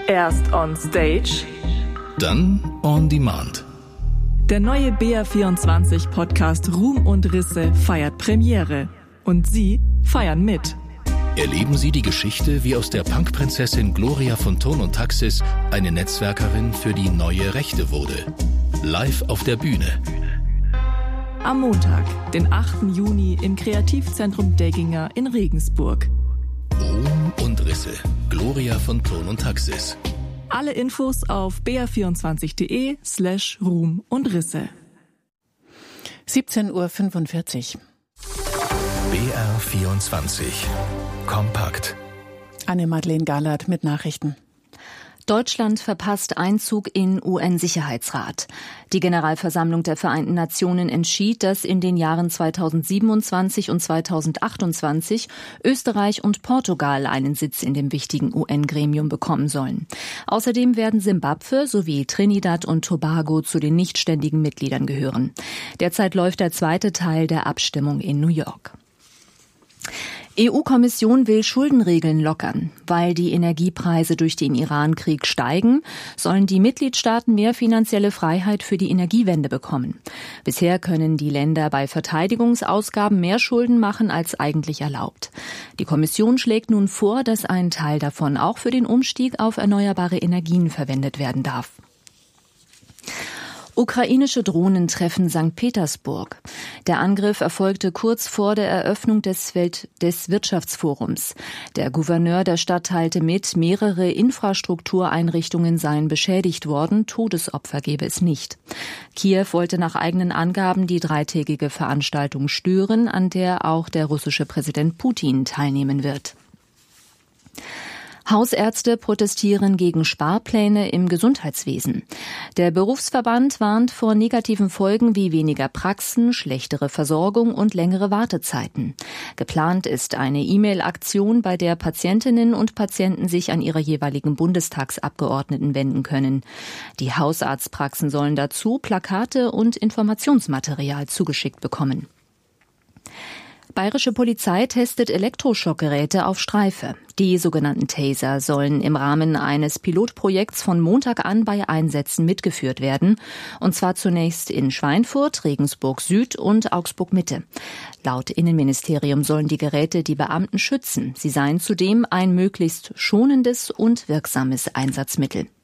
Erst on Stage, dann on Demand. Der neue BR24-Podcast Ruhm und Risse feiert Premiere. Und Sie feiern mit. Erleben Sie die Geschichte, wie aus der Punkprinzessin Gloria von Thurn und Taxis eine Netzwerkerin für die neue Rechte wurde. Live auf der Bühne. Am Montag, den 8. Juni im Kreativzentrum Degginger in Regensburg. Ruhm und Risse. Gloria von Thurn und Taxis. Alle Infos auf br24.de/Ruhm und Risse. 17:45 Uhr. BR24 Kompakt. Anne-Madeleine Gahlert mit Nachrichten. Deutschland verpasst Einzug in UN-Sicherheitsrat. Die Generalversammlung der Vereinten Nationen entschied, dass in den Jahren 2027 und 2028 Österreich und Portugal einen Sitz in dem wichtigen UN-Gremium bekommen sollen. Außerdem werden Simbabwe sowie Trinidad und Tobago zu den nichtständigen Mitgliedern gehören. Derzeit läuft der zweite Teil der Abstimmung in New York. EU-Kommission will Schuldenregeln lockern. Weil die Energiepreise durch den Iran-Krieg steigen, sollen die Mitgliedstaaten mehr finanzielle Freiheit für die Energiewende bekommen. Bisher können die Länder bei Verteidigungsausgaben mehr Schulden machen als eigentlich erlaubt. Die Kommission schlägt nun vor, dass ein Teil davon auch für den Umstieg auf erneuerbare Energien verwendet werden darf. Ukrainische Drohnen treffen St. Petersburg. Der Angriff erfolgte kurz vor der Eröffnung des Wirtschaftsforums. Der Gouverneur der Stadt teilte mit, mehrere Infrastruktureinrichtungen seien beschädigt worden, Todesopfer gebe es nicht. Kiew wollte nach eigenen Angaben die dreitägige Veranstaltung stören, an der auch der russische Präsident Putin teilnehmen wird. Hausärzte protestieren gegen Sparpläne im Gesundheitswesen. Der Berufsverband warnt vor negativen Folgen wie weniger Praxen, schlechtere Versorgung und längere Wartezeiten. Geplant ist eine E-Mail-Aktion, bei der Patientinnen und Patienten sich an ihre jeweiligen Bundestagsabgeordneten wenden können. Die Hausarztpraxen sollen dazu Plakate und Informationsmaterial zugeschickt bekommen. Bayerische Polizei testet Elektroschockgeräte auf Streife. Die sogenannten Taser sollen im Rahmen eines Pilotprojekts von Montag an bei Einsätzen mitgeführt werden. Und zwar zunächst in Schweinfurt, Regensburg Süd und Augsburg Mitte. Laut Innenministerium sollen die Geräte die Beamten schützen. Sie seien zudem ein möglichst schonendes und wirksames Einsatzmittel.